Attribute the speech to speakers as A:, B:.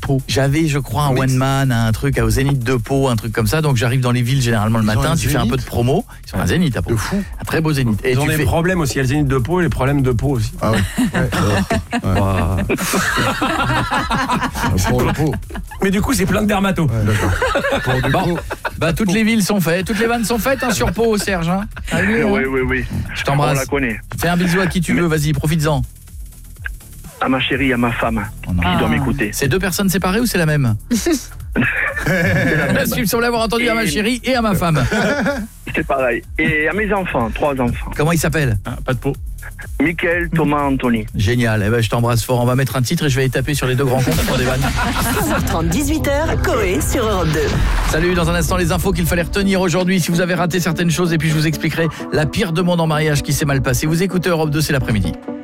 A: Pau.
B: J'avais, je crois, un one man, un truc au Zénith de Pau, un truc comme ça. Donc j'arrive dans les villes généralement le matin, tu fais un peu de promo. Ils sont un Zénith à Pau.
A: De fou.
B: Un très beau Zénith. Et
C: Ils ont
B: tu
C: des
B: fais...
C: problèmes aussi. Il y a le Zénith de Pau et les problèmes de Pau aussi.
A: Ah oui. Pour le Pau.
C: Mais du coup, c'est plein de dermatos.
A: Ouais, d'accord. Pour du
B: Bon,
A: Pau.
B: bah toutes les villes sont faites, toutes les vannes sont faites sur Pau, Serge. Hein. Allez,
D: Oui.
B: je
D: On
B: t'embrasse.
D: la connaît.
B: Fais un bisou à qui tu veux, vas-y, profites-en.
D: À ma chérie, à ma femme, qui doit m'écouter.
B: C'est 2 personnes séparées ou c'est la même? Parce qu'il me semblait avoir entendu à ma chérie et à ma femme.
D: C'est pareil. Et à mes enfants, 3 enfants.
B: Comment ils s'appellent?
C: Pas de Pau.
D: Mickaël, Thomas, Anthony.
B: Génial, eh ben, je t'embrasse fort. On va mettre un titre et je vais les taper sur les 2 grands comptes pour des vannes.
E: 15h30, 18h, Coé sur Europe 2.
B: Salut, dans un instant les infos qu'il fallait retenir aujourd'hui. Si vous avez raté certaines choses, et puis je vous expliquerai la pire demande en mariage qui s'est mal passée. Vous écoutez Europe 2, c'est l'après-midi.